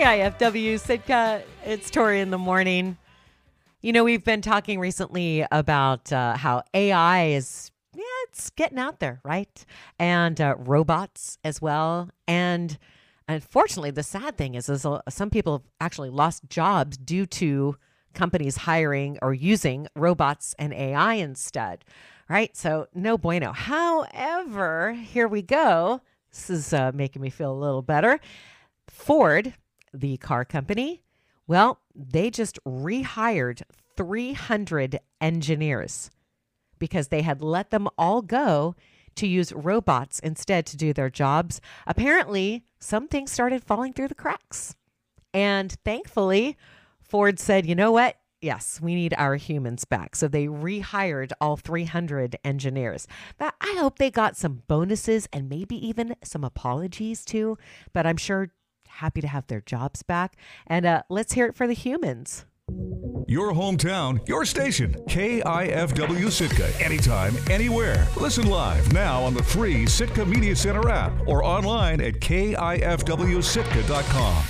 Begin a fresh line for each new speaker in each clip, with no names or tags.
KIFW Sitka. It's Tori in the morning. You know, we've been talking recently about how AI is, it's getting out there, right? And robots as well. And unfortunately, the sad thing is some people have actually lost jobs due to companies hiring or using robots and AI instead, right? So no bueno. However, here we go. This is making me feel a little better. Ford, the car company, well, they just rehired 300 engineers because they had let them all go to use robots instead to do their jobs. Apparently, some things started falling through the cracks. And thankfully, Ford said, you know what? Yes, we need our humans back. So they rehired all 300 engineers. But I hope they got some bonuses and maybe even some apologies too. But I'm sure happy to have their jobs back. And let's hear it for the humans.
Your hometown, your station, KIFW Sitka. Anytime, anywhere. Listen live now on the free Sitka Media Center app or online at KIFWSitka.com.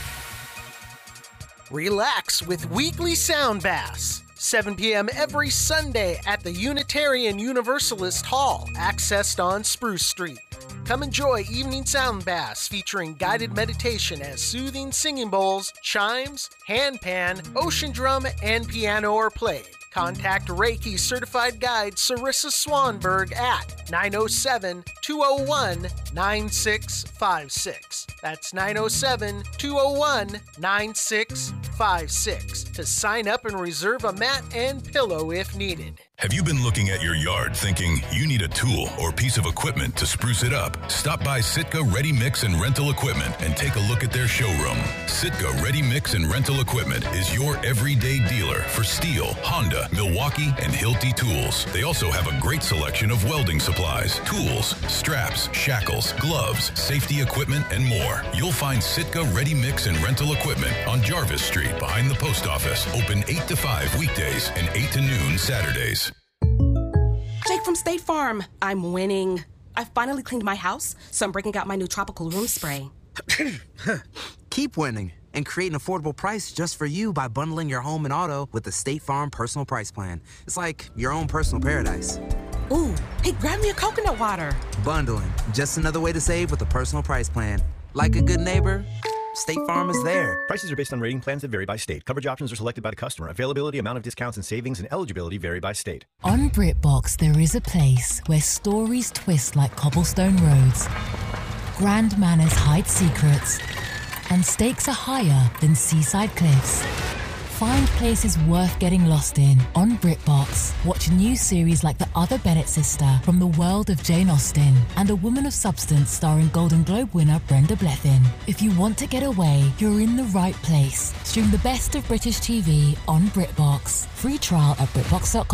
Relax with Weekly Sound Bass. 7 p.m. every Sunday at the Unitarian Universalist Hall, accessed on Spruce Street. Come enjoy Evening Sound Bass featuring guided meditation as soothing singing bowls, chimes, handpan, ocean drum, and piano are played. Contact Reiki Certified Guide Sarissa Swanberg at 907-201-9656. That's 907-201-9656 to sign up and reserve a mat and pillow if needed.
Have you been looking at your yard thinking you need a tool or piece of equipment to spruce it up? Stop by Sitka Ready Mix and Rental Equipment and take a look at their showroom. Sitka Ready Mix and Rental Equipment is your everyday dealer for Stihl, Honda, Milwaukee, and Hilti tools. They also have a great selection of welding supplies, tools, straps, shackles, gloves, safety equipment, and more. You'll find Sitka Ready Mix and Rental Equipment on Jarvis Street behind the post office. Open 8 to 5 weekdays and 8 to noon Saturdays.
Jake from State Farm. I'm winning. I finally cleaned my house, so I'm breaking out my new tropical room spray.
Keep winning and create an affordable price just for you by bundling your home and auto with the State Farm Personal Price Plan. It's like your own personal paradise.
Ooh, hey, grab me a coconut water.
Bundling, just another way to save with a personal price plan. Like a good neighbor, State Farm is there.
Prices are based on rating plans that vary by state. Coverage options are selected by the customer. Availability, amount of discounts and savings, and eligibility vary by state.
On BritBox, there is a place where stories twist like cobblestone roads, grand manners hide secrets, and stakes are higher than seaside cliffs. Find places worth getting lost in on BritBox. Watch new series like The Other Bennett Sister from the world of Jane Austen and A Woman of Substance starring Golden Globe winner Brenda Blethyn. If you want to get away, you're in the right place. Stream the best of British TV on BritBox. Free trial at BritBox.com.